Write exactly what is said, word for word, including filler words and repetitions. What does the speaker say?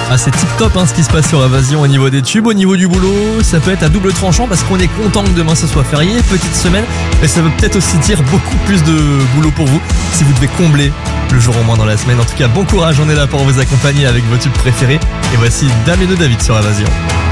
Ah, c'est tip top hein, ce qui se passe sur Invasion au niveau des tubes, au niveau du boulot. Ça peut être à double tranchant parce qu'on est content que demain ce soit férié, petite semaine, mais ça veut peut-être aussi dire beaucoup plus de boulot pour vous si vous devez combler le jour au moins dans la semaine. En tout cas, bon courage, on est là pour vous accompagner avec vos tubes préférés. Et voici Damien de David sur Invasion.